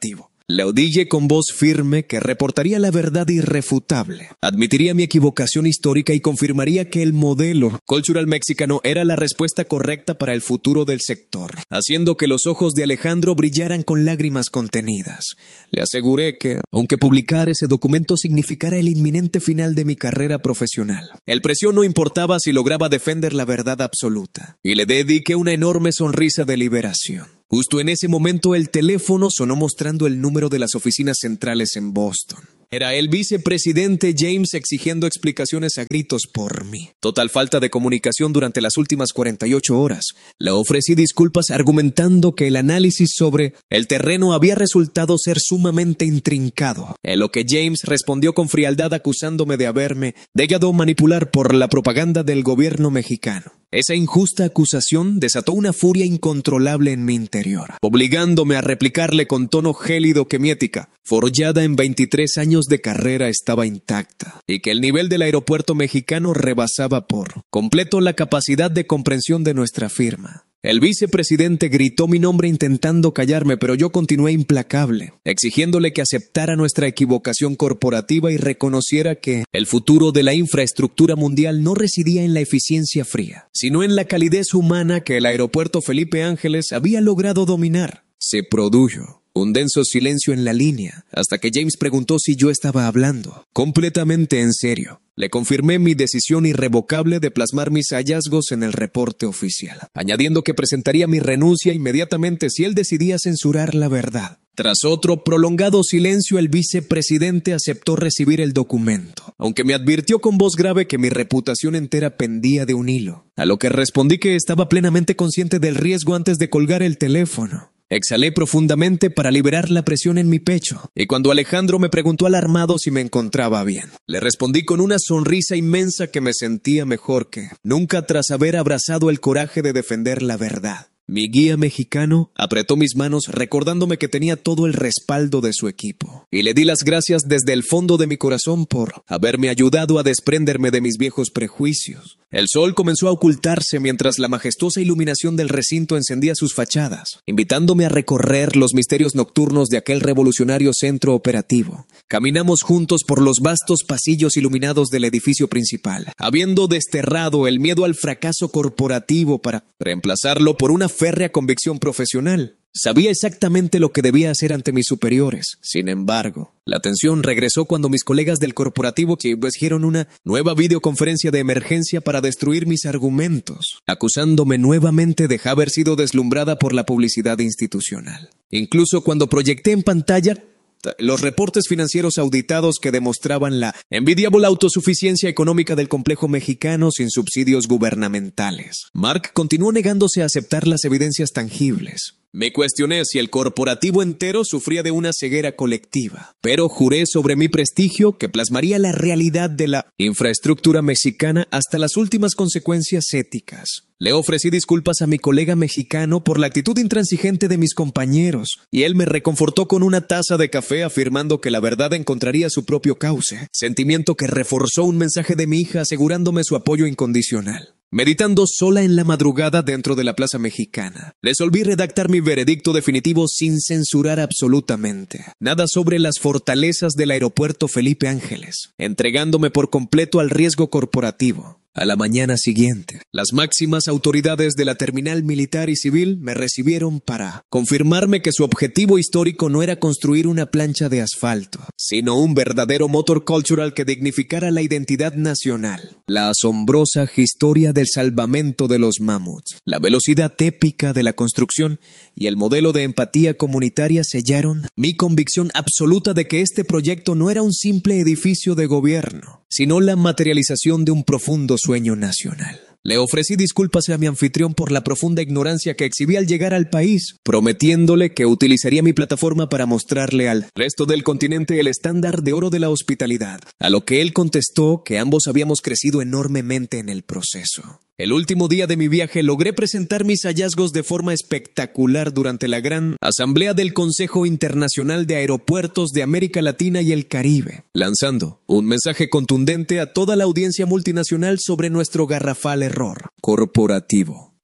Le dije con voz firme que reportaría la verdad irrefutable, admitiría mi equivocación histórica y confirmaría que el modelo cultural mexicano era la respuesta correcta para el futuro del sector, haciendo que los ojos de Alejandro brillaran con lágrimas contenidas. Le aseguré que, aunque publicar ese documento significara el inminente final de mi carrera profesional, el precio no importaba si lograba defender la verdad absoluta, y le dediqué una enorme sonrisa de liberación. Justo en ese momento el teléfono sonó mostrando el número de las oficinas centrales en Boston. Era el vicepresidente James exigiendo explicaciones a gritos por mí. Total falta de comunicación durante las últimas cuarenta y ocho horas. Le ofrecí disculpas argumentando que el análisis sobre el terreno había resultado ser sumamente intrincado, en lo que James respondió con frialdad acusándome de haberme dejado manipular por la propaganda del gobierno mexicano. Esa injusta acusación desató una furia incontrolable en mi interior, obligándome a replicarle con tono gélido que mi ética, forjada en veintitrés años de carrera, estaba intacta, y que el nivel del aeropuerto mexicano rebasaba por completo la capacidad de comprensión de nuestra firma. El vicepresidente gritó mi nombre intentando callarme, pero yo continué implacable, exigiéndole que aceptara nuestra equivocación corporativa y reconociera que el futuro de la infraestructura mundial no residía en la eficiencia fría, sino en la calidez humana que el aeropuerto Felipe Ángeles había logrado dominar. Se produjo un denso silencio en la línea, hasta que James preguntó si yo estaba hablando. Completamente en serio. Le confirmé mi decisión irrevocable de plasmar mis hallazgos en el reporte oficial, añadiendo que presentaría mi renuncia inmediatamente si él decidía censurar la verdad. Tras otro prolongado silencio, el vicepresidente aceptó recibir el documento, aunque me advirtió con voz grave que mi reputación entera pendía de un hilo, a lo que respondí que estaba plenamente consciente del riesgo antes de colgar el teléfono. Exhalé profundamente para liberar la presión en mi pecho, y cuando Alejandro me preguntó alarmado si me encontraba bien, le respondí con una sonrisa inmensa que me sentía mejor que nunca tras haber abrazado el coraje de defender la verdad. Mi guía mexicano apretó mis manos recordándome que tenía todo el respaldo de su equipo, y le di las gracias desde el fondo de mi corazón por haberme ayudado a desprenderme de mis viejos prejuicios. El sol comenzó a ocultarse mientras la majestuosa iluminación del recinto encendía sus fachadas, invitándome a recorrer los misterios nocturnos de aquel revolucionario centro operativo. Caminamos juntos por los vastos pasillos iluminados del edificio principal, habiendo desterrado el miedo al fracaso corporativo para reemplazarlo por una férrea convicción profesional. Sabía exactamente lo que debía hacer ante mis superiores. Sin embargo, la tensión regresó cuando mis colegas del corporativo exigieron una nueva videoconferencia de emergencia para destruir mis argumentos, acusándome nuevamente de haber sido deslumbrada por la publicidad institucional. Incluso cuando proyecté en pantalla los reportes financieros auditados que demostraban la envidiable autosuficiencia económica del complejo mexicano sin subsidios gubernamentales, Mark continuó negándose a aceptar las evidencias tangibles. Me cuestioné si el corporativo entero sufría de una ceguera colectiva, pero juré sobre mi prestigio que plasmaría la realidad de la infraestructura mexicana hasta las últimas consecuencias éticas. Le ofrecí disculpas a mi colega mexicano por la actitud intransigente de mis compañeros, y él me reconfortó con una taza de café afirmando que la verdad encontraría su propio cauce, sentimiento que reforzó un mensaje de mi hija asegurándome su apoyo incondicional. Meditando sola en la madrugada dentro de la Plaza Mexicana, resolví redactar mi veredicto definitivo sin censurar absolutamente nada sobre las fortalezas del aeropuerto Felipe Ángeles, entregándome por completo al riesgo corporativo. A la mañana siguiente, las máximas autoridades de la terminal militar y civil me recibieron para confirmarme que su objetivo histórico no era construir una plancha de asfalto, sino un verdadero motor cultural que dignificara la identidad nacional. La asombrosa historia del salvamento de los mamuts, la velocidad épica de la construcción y el modelo de empatía comunitaria sellaron mi convicción absoluta de que este proyecto no era un simple edificio de gobierno, sino la materialización de un profundo sueño nacional. Le ofrecí disculpas a mi anfitrión por la profunda ignorancia que exhibí al llegar al país, prometiéndole que utilizaría mi plataforma para mostrarle al resto del continente el estándar de oro de la hospitalidad, a lo que él contestó que ambos habíamos crecido enormemente en el proceso. El último día de mi viaje logré presentar mis hallazgos de forma espectacular durante la gran asamblea del Consejo Internacional de Aeropuertos de América Latina y el Caribe, lanzando un mensaje contundente a toda la audiencia multinacional sobre nuestro garrafal error corporativo.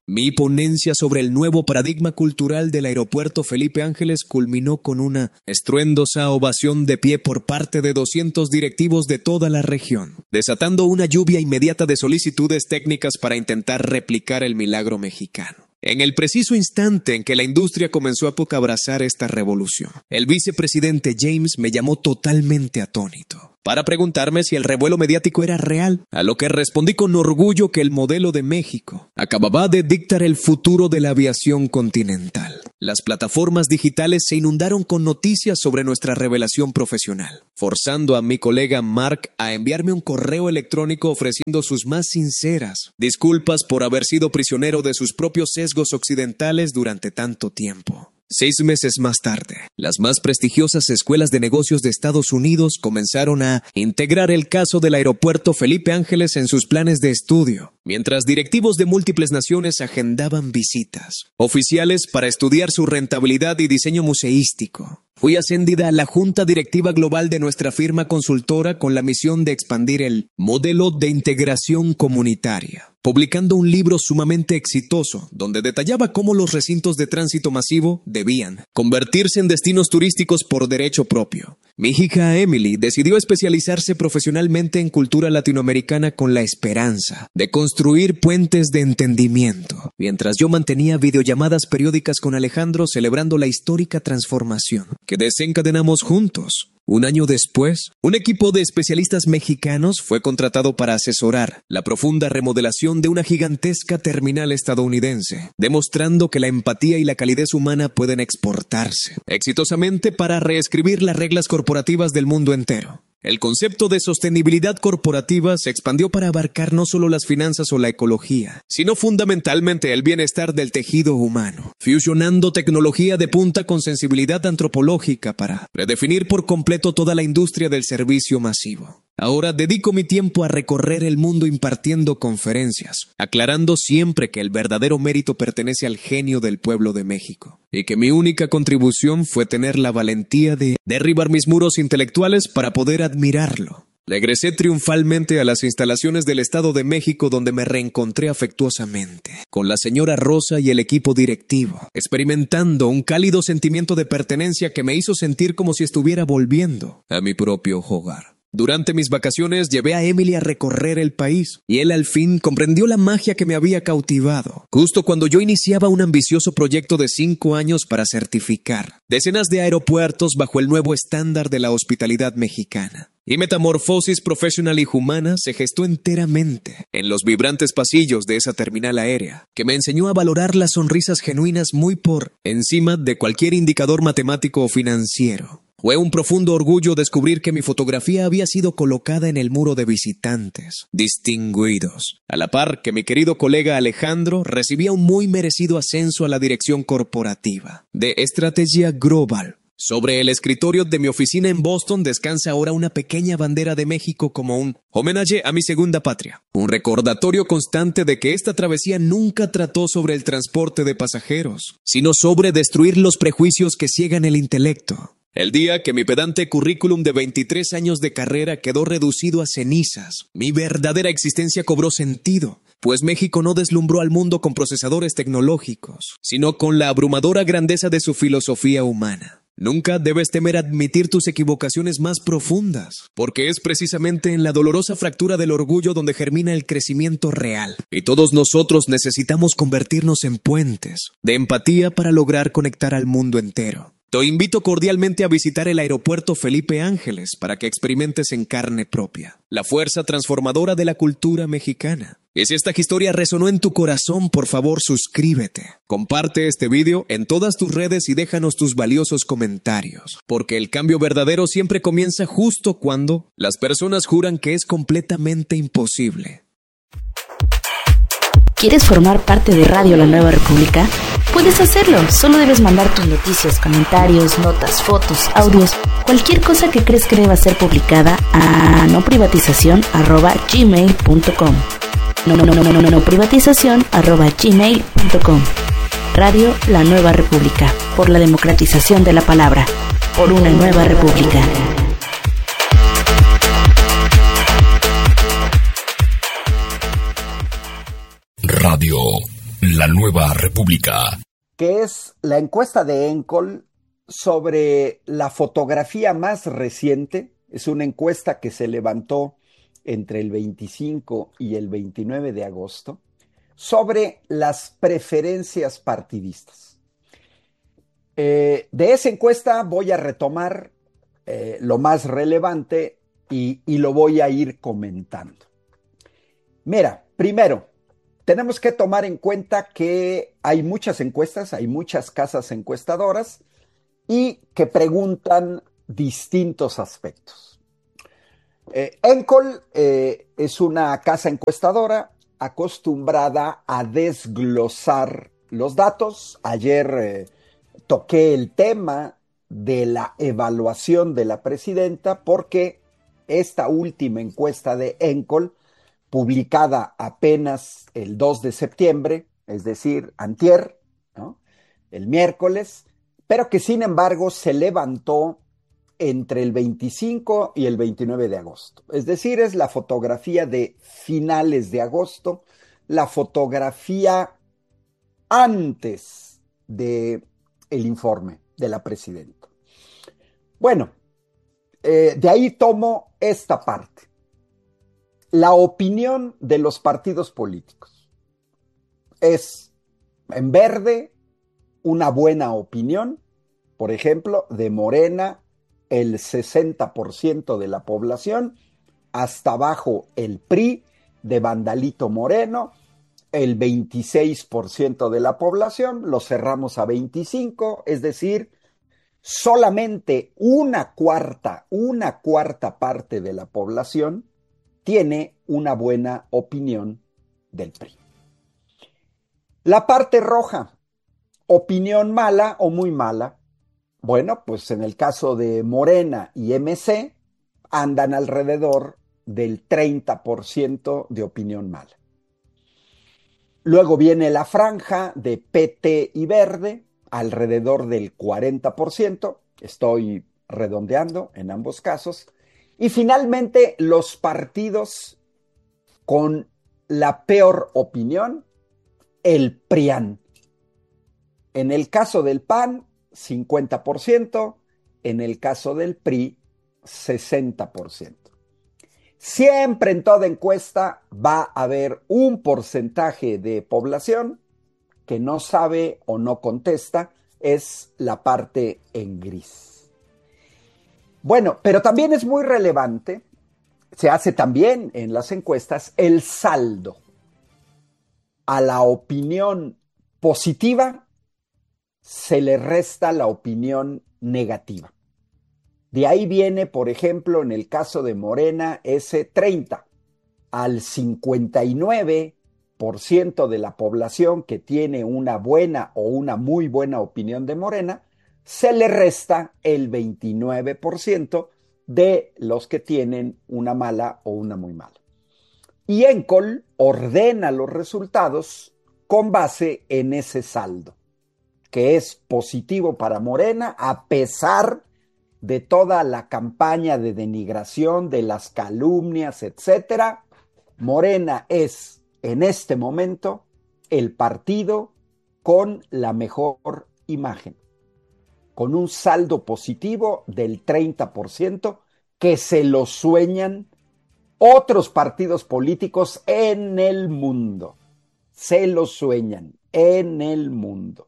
Mi ponencia sobre el nuevo paradigma cultural del aeropuerto Felipe Ángeles culminó con una estruendosa ovación de pie por parte de doscientos directivos de toda la región, desatando una lluvia inmediata de solicitudes técnicas para intentar replicar el milagro mexicano. En el preciso instante en que la industria comenzó a abrazar esta revolución, el vicepresidente James me llamó totalmente atónito para preguntarme si el revuelo mediático era real, a lo que respondí con orgullo que el modelo de México acababa de dictar el futuro de la aviación continental. Las plataformas digitales se inundaron con noticias sobre nuestra revelación profesional, forzando a mi colega Mark a enviarme un correo electrónico ofreciendo sus más sinceras disculpas por haber sido prisionero de sus propios sesgos occidentales durante tanto tiempo. Seis meses más tarde, las más prestigiosas escuelas de negocios de Estados Unidos comenzaron a integrar el caso del aeropuerto Felipe Ángeles en sus planes de estudio, mientras directivos de múltiples naciones agendaban visitas oficiales para estudiar su rentabilidad y diseño museístico. Fui ascendida a la junta directiva global de nuestra firma consultora con la misión de expandir el modelo de integración comunitaria, publicando un libro sumamente exitoso donde detallaba cómo los recintos de tránsito masivo debían convertirse en destinos turísticos por derecho propio. Mi hija Emily decidió especializarse profesionalmente en cultura latinoamericana con la esperanza de construir puentes de entendimiento, mientras yo mantenía videollamadas periódicas con Alejandro celebrando la histórica transformación que desencadenamos juntos. Un año después, un equipo de especialistas mexicanos fue contratado para asesorar la profunda remodelación de una gigantesca terminal estadounidense, demostrando que la empatía y la calidez humana pueden exportarse exitosamente para reescribir las reglas corporativas del mundo entero. El concepto de sostenibilidad corporativa se expandió para abarcar no solo las finanzas o la ecología, sino fundamentalmente el bienestar del tejido humano, fusionando tecnología de punta con sensibilidad antropológica para redefinir por completo toda la industria del servicio masivo. Ahora dedico mi tiempo a recorrer el mundo impartiendo conferencias, aclarando siempre que el verdadero mérito pertenece al genio del pueblo de México, y que mi única contribución fue tener la valentía de derribar mis muros intelectuales para poder admirarlo. Regresé triunfalmente a las instalaciones del Estado de México, donde me reencontré afectuosamente con la señora Rosa y el equipo directivo, experimentando un cálido sentimiento de pertenencia que me hizo sentir como si estuviera volviendo a mi propio hogar. Durante mis vacaciones llevé a Emily a recorrer el país, y él al fin comprendió la magia que me había cautivado, justo cuando yo iniciaba un ambicioso proyecto de cinco años para certificar decenas de aeropuertos bajo el nuevo estándar de la hospitalidad mexicana. Y metamorfosis profesional y humana se gestó enteramente en los vibrantes pasillos de esa terminal aérea, que me enseñó a valorar las sonrisas genuinas muy por encima de cualquier indicador matemático o financiero. Fue un profundo orgullo descubrir que mi fotografía había sido colocada en el muro de visitantes distinguidos, a la par que mi querido colega Alejandro recibía un muy merecido ascenso a la dirección corporativa de Estrategia Global. Sobre el escritorio de mi oficina en Boston descansa ahora una pequeña bandera de México como un homenaje a mi segunda patria, un recordatorio constante de que esta travesía nunca trató sobre el transporte de pasajeros, sino sobre destruir los prejuicios que ciegan el intelecto. El día que mi pedante currículum de veintitrés años de carrera quedó reducido a cenizas, mi verdadera existencia cobró sentido, pues México no deslumbró al mundo con procesadores tecnológicos, sino con la abrumadora grandeza de su filosofía humana. Nunca debes temer admitir tus equivocaciones más profundas, porque es precisamente en la dolorosa fractura del orgullo donde germina el crecimiento real. Y todos nosotros necesitamos convertirnos en puentes de empatía para lograr conectar al mundo entero. Te invito cordialmente a visitar el aeropuerto Felipe Ángeles para que experimentes en carne propia la fuerza transformadora de la cultura mexicana. Y si esta historia resonó en tu corazón, por favor suscríbete. Comparte este video en todas tus redes y déjanos tus valiosos comentarios, porque el cambio verdadero siempre comienza justo cuando las personas juran que es completamente imposible. ¿Quieres formar parte de Radio La Nueva República? Puedes hacerlo, solo debes mandar tus noticias, comentarios, notas, fotos, audios, cualquier cosa que crees que deba ser publicada a noprivatización arroba gmail punto com. No, no, no, no, no, no, no, privatización arroba gmail punto com. Radio La Nueva República, por la democratización de la palabra, por una nueva república. Radio La Nueva República. Que es la encuesta de Encol sobre la fotografía más reciente. Es una encuesta que se levantó entre el veinticinco y el veintinueve de agosto sobre las preferencias partidistas. Eh, de esa encuesta voy a retomar eh, lo más relevante y, y lo voy a ir comentando. Mira, primero, tenemos que tomar en cuenta que hay muchas encuestas, hay muchas casas encuestadoras y que preguntan distintos aspectos. Eh, Encol eh, es una casa encuestadora acostumbrada a desglosar los datos. Ayer eh, toqué el tema de la evaluación de la presidenta porque esta última encuesta de Encol, publicada apenas el dos de septiembre, es decir, antier, ¿no? El miércoles, pero que sin embargo se levantó entre el veinticinco y el veintinueve de agosto. Es decir, es la fotografía de finales de agosto, la fotografía antes del informe de la presidenta. Bueno, eh, de ahí tomo esta parte. La opinión de los partidos políticos es, en verde, una buena opinión. Por ejemplo, de Morena, el sesenta por ciento de la población, hasta abajo el P R I, de Vandalito Moreno, el veintiséis por ciento de la población, lo cerramos a veinticinco, es decir, solamente una cuarta, una cuarta parte de la población tiene una buena opinión del P R I. La parte roja, opinión mala o muy mala. Bueno, pues en el caso de Morena y M C, andan alrededor del treinta por ciento de opinión mala. Luego viene la franja de P T y Verde, alrededor del cuarenta por ciento. Estoy redondeando en ambos casos. Y finalmente, los partidos con la peor opinión, el PRIAN. En el caso del P A N, cincuenta por ciento, en el caso del P R I, sesenta por ciento. Siempre en toda encuesta va a haber un porcentaje de población que no sabe o no contesta, es la parte en gris. Bueno, pero también es muy relevante, se hace también en las encuestas, el saldo. A la opinión positiva se le resta la opinión negativa. De ahí viene, por ejemplo, en el caso de Morena, ese treinta. Al cincuenta y nueve por ciento de la población que tiene una buena o una muy buena opinión de Morena, se le resta el veintinueve por ciento de los que tienen una mala o una muy mala. Y Encol ordena los resultados con base en ese saldo, que es positivo para Morena a pesar de toda la campaña de denigración, de las calumnias, etcétera. Morena es, en este momento, el partido con la mejor imagen, con un saldo positivo del treinta por ciento que se lo sueñan otros partidos políticos en el mundo. Se lo sueñan en el mundo.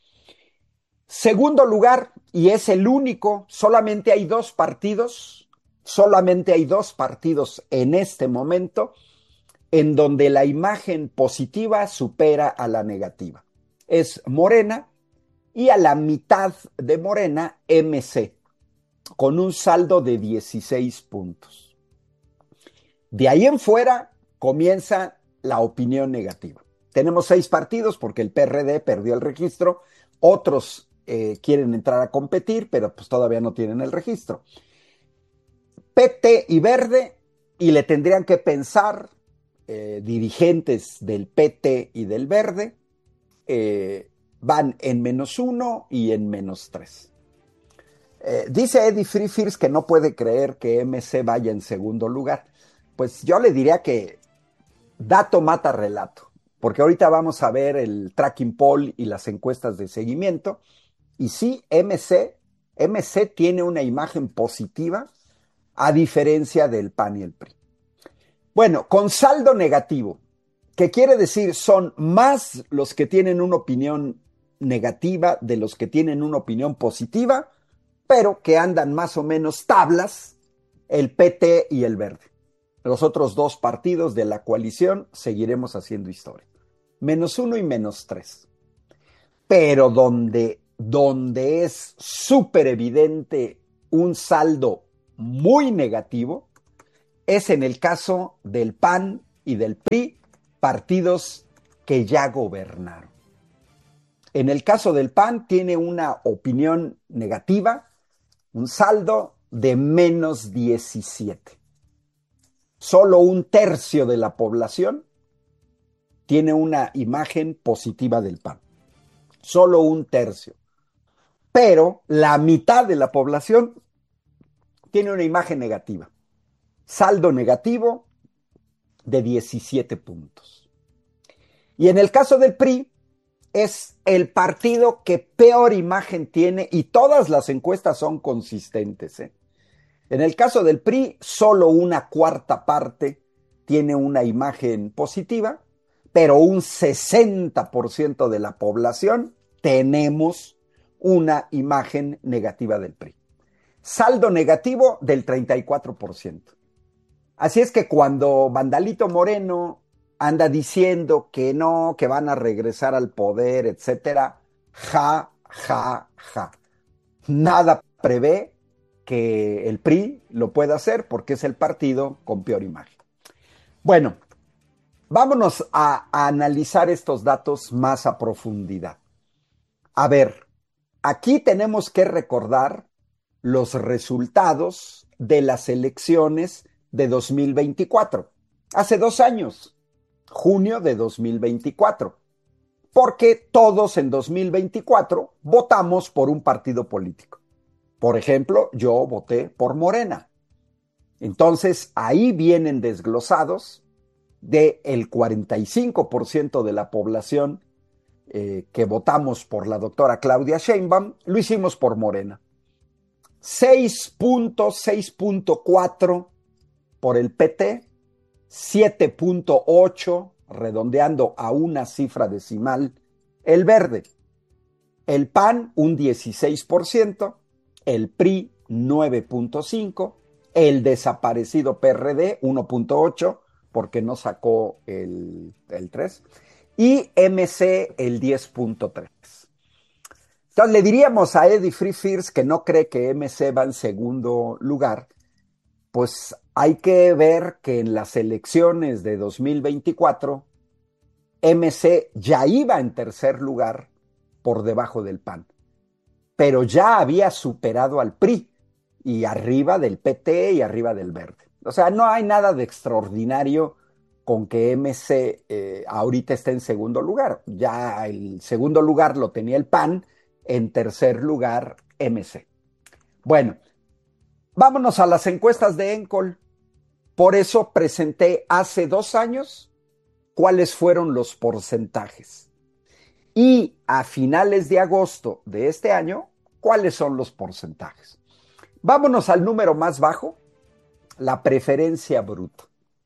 Segundo lugar, y es el único, solamente hay dos partidos, solamente hay dos partidos en este momento en donde la imagen positiva supera a la negativa. Es Morena y a la mitad de Morena, M C, con un saldo de dieciséis puntos. De ahí en fuera comienza la opinión negativa. Tenemos seis partidos porque el P R D perdió el registro, otros eh, quieren entrar a competir, pero pues todavía no tienen el registro. P T y Verde, y le tendrían que pensar eh, dirigentes del P T y del Verde, eh, van en menos uno y en menos tres. Eh, dice Eddie Freefirst que no puede creer que M C vaya en segundo lugar. Pues yo le diría que dato mata relato. porque ahorita vamos a ver el tracking poll y las encuestas de seguimiento. Y sí, M C, M C tiene una imagen positiva a diferencia del P A N y el P R I. Bueno, con saldo negativo, que quiere decir son más los que tienen una opinión negativa de los que tienen una opinión positiva, pero que andan más o menos tablas, el P T y el Verde. Los otros dos partidos de la coalición seguiremos haciendo historia. Menos uno y menos tres. Pero donde, donde es súper evidente un saldo muy negativo es en el caso del P A N y del P R I, partidos que ya gobernaron. En el caso del P A N tiene una opinión negativa, un saldo de menos diecisiete. Solo un tercio de la población tiene una imagen positiva del P A N. Solo un tercio. Pero la mitad de la población tiene una imagen negativa. Saldo negativo de diecisiete puntos. Y en el caso del P R I, es el partido que peor imagen tiene y todas las encuestas son consistentes, ¿eh? En el caso del P R I, solo una cuarta parte tiene una imagen positiva, pero un sesenta por ciento de la población tenemos una imagen negativa del P R I. Saldo negativo del treinta y cuatro por ciento. Así es que cuando Vandalito Moreno anda diciendo que no, que van a regresar al poder, etcétera, ja, ja, ja. Nada prevé que el P R I lo pueda hacer porque es el partido con peor imagen. Bueno, vámonos a, a analizar estos datos más a profundidad. A ver, aquí tenemos que recordar los resultados de las elecciones de dos mil veinticuatro, hace dos años, junio de dos mil veinticuatro, porque todos en dos mil veinticuatro votamos por un partido político. Por ejemplo, yo voté por Morena. Entonces, ahí vienen desglosados del cuarenta y cinco por ciento de la población eh, que votamos por la doctora Claudia Sheinbaum, lo hicimos por Morena. seis punto cuatro por el P T, siete punto ocho, redondeando a una cifra decimal, el Verde. El P A N, un dieciséis por ciento, el P R I, nueve punto cinco, el desaparecido P R D, uno punto ocho, porque no sacó el, el tres, y M C, el diez punto tres. Entonces le diríamos a Eddie Free Fears que no cree que M C va en segundo lugar, pues hay que ver que en las elecciones de dos mil veinticuatro, M C ya iba en tercer lugar por debajo del P A N, pero ya había superado al P R I y arriba del P T y arriba del Verde. O sea, no hay nada de extraordinario con que M C eh, ahorita esté en segundo lugar. Ya el segundo lugar lo tenía el P A N, en tercer lugar M C. Bueno, vámonos a las encuestas de Encol. Por eso presenté hace dos años cuáles fueron los porcentajes. Y a finales de agosto de este año, cuáles son los porcentajes. Vámonos al número más bajo, la preferencia bruta.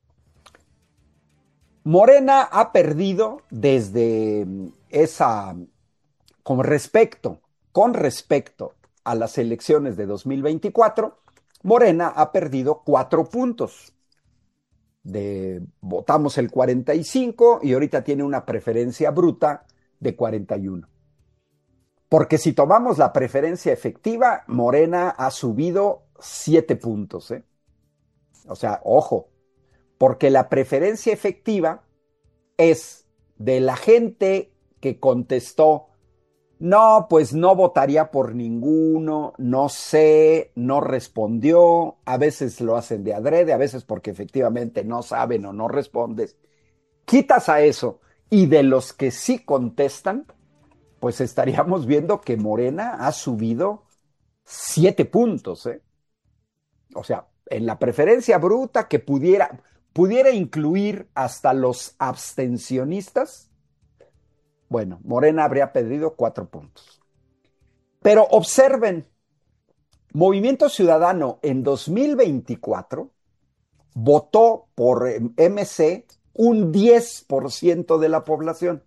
Morena ha perdido desde esa, con respecto, con respecto a las elecciones de dos mil veinticuatro, Morena ha perdido cuatro puntos. De, votamos el cuarenta y cinco y ahorita tiene una preferencia bruta de cuarenta y uno. Porque si tomamos la preferencia efectiva, Morena ha subido siete puntos, ¿eh? O sea, ojo, porque la preferencia efectiva es de la gente que contestó, no, pues no votaría por ninguno, no sé, no respondió, a veces lo hacen de adrede, a veces porque efectivamente no saben o no respondes. Quitas a eso y de los que sí contestan, pues estaríamos viendo que Morena ha subido siete puntos, ¿eh? O sea, en la preferencia bruta que pudiera, pudiera incluir hasta los abstencionistas, bueno, Morena habría perdido cuatro puntos. Pero observen, Movimiento Ciudadano en dos mil veinticuatro votó por M C un diez por ciento de la población.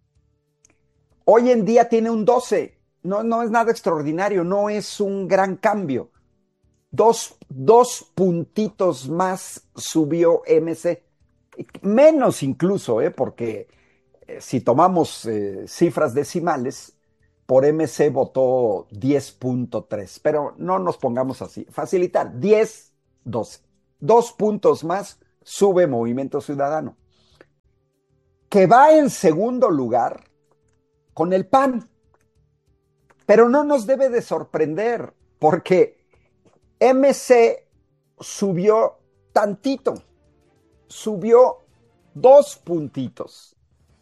Hoy en día tiene un doce por ciento. No, no es nada extraordinario, no es un gran cambio. Dos, dos puntitos más subió M C. Menos incluso, ¿eh? Porque eh, si tomamos eh, cifras decimales, por M C votó diez punto tres. Pero no nos pongamos así. Facilitar, diez, doce. Dos puntos más sube Movimiento Ciudadano. Que va en segundo lugar con el P A N. Pero no nos debe de sorprender, porque M C subió tantito, subió dos puntitos,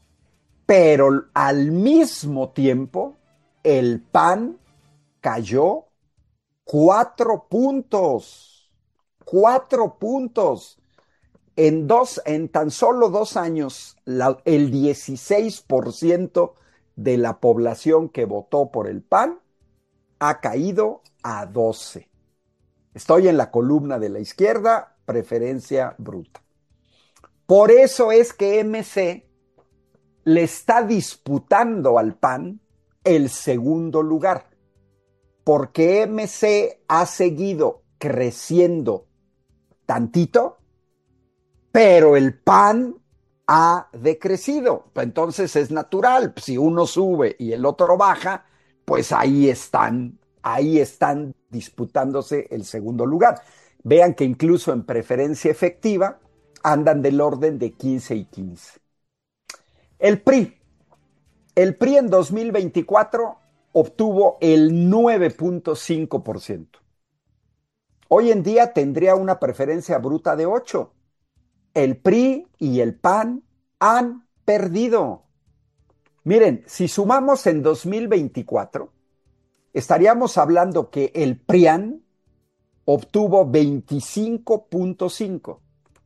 pero al mismo tiempo el P A N cayó cuatro puntos, cuatro puntos. En, dos, en tan solo dos años, la, el dieciséis por ciento de la población que votó por el P A N ha caído a doce. Estoy en la columna de la izquierda, preferencia bruta. Por eso es que M C le está disputando al P A N el segundo lugar, porque M C ha seguido creciendo tantito, pero el P A N ha decrecido. Entonces es natural, si uno sube y el otro baja, pues ahí están, ahí están disputándose el segundo lugar. Vean que incluso en preferencia efectiva andan del orden de quince y quince. El P R I. El P R I en dos mil veinticuatro obtuvo el nueve punto cinco por ciento. Hoy en día tendría una preferencia bruta de ocho. El P R I y el P A N han perdido. Miren, si sumamos en dos mil veinticuatro, estaríamos hablando que el P R I A N obtuvo veinticinco punto cinco.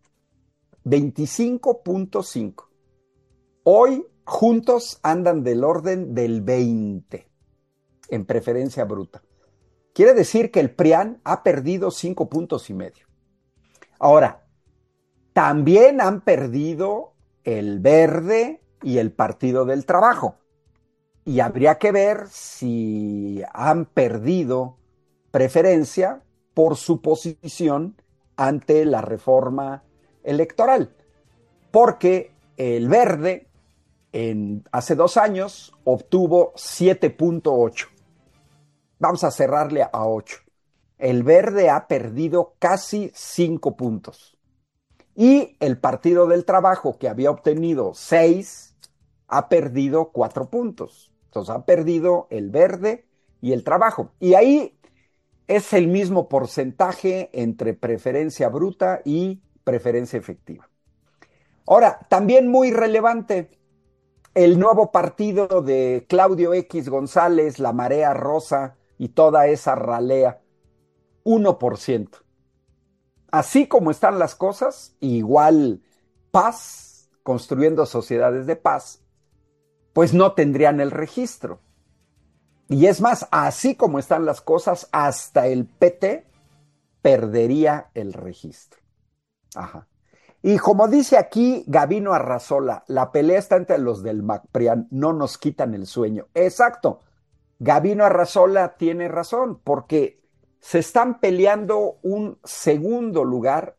veinticinco punto cinco. Hoy juntos andan del orden del veinte en preferencia bruta. Quiere decir que el P R I A N ha perdido cinco puntos y medio. Ahora, también han perdido el Verde y el Partido del Trabajo. Y habría que ver si han perdido preferencia por su posición ante la reforma electoral. Porque el Verde en, hace dos años obtuvo siete punto ocho. Vamos a cerrarle a ocho. El Verde ha perdido casi cinco puntos. Y el Partido del Trabajo, que había obtenido seis, ha perdido cuatro puntos. Entonces ha perdido el Verde y el Trabajo. Y ahí es el mismo porcentaje entre preferencia bruta y preferencia efectiva. Ahora, también muy relevante, el nuevo partido de Claudio X González, la Marea Rosa y toda esa ralea, uno por ciento. Así como están las cosas, igual Paz, construyendo sociedades de paz, pues no tendrían el registro. Y es más, así como están las cosas, hasta el P T perdería el registro. Ajá. Y como dice aquí Gabino Arrazola, la pelea está entre los del MacPrian, no nos quitan el sueño. Exacto, Gabino Arrazola tiene razón, porque se están peleando un segundo lugar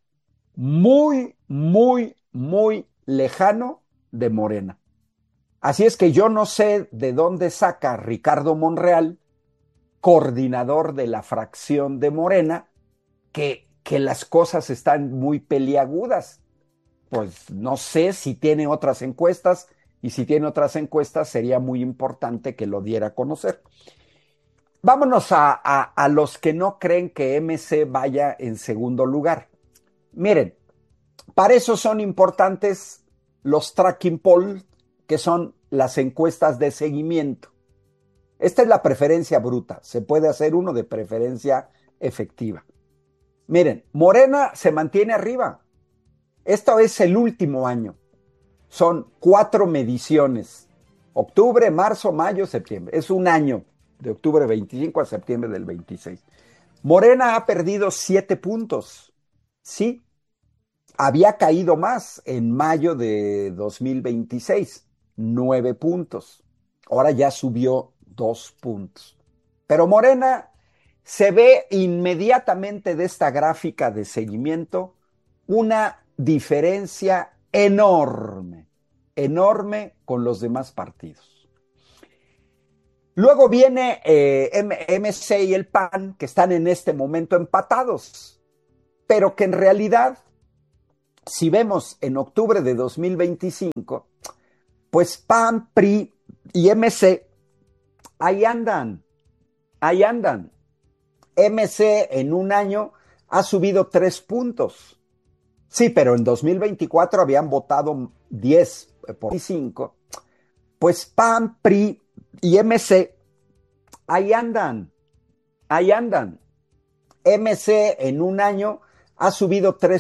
muy, muy, muy lejano de Morena. Así es que yo no sé de dónde saca Ricardo Monreal, coordinador de la fracción de Morena, que, que las cosas están muy peliagudas. Pues no sé si tiene otras encuestas, y si tiene otras encuestas sería muy importante que lo diera a conocer. Vámonos a, a, a los que no creen que M C vaya en segundo lugar. Miren, para eso son importantes los tracking polls, que son las encuestas de seguimiento. Esta es la preferencia bruta. Se puede hacer uno de preferencia efectiva. Miren, Morena se mantiene arriba. Esto es el último año. Son cuatro mediciones. Octubre, marzo, mayo, septiembre. Es un año, de octubre veinticinco a septiembre del veintiséis. Morena ha perdido siete puntos. Sí, había caído más en mayo de dos mil veintiséis, nueve puntos. Ahora ya subió dos puntos. Pero Morena se ve inmediatamente de esta gráfica de seguimiento una diferencia enorme, enorme con los demás partidos. Luego viene eh, M C y el P A N, que están en este momento empatados, pero que en realidad, si vemos en octubre de dos mil veinticinco, pues P A N, P R I y M C, ahí andan, ahí andan. M C en un año ha subido tres puntos. Sí, pero en dos mil veinticuatro habían votado diez por cinco. Pues P A N, P R I y M C, ahí andan, ahí andan. M C en un año ha subido tres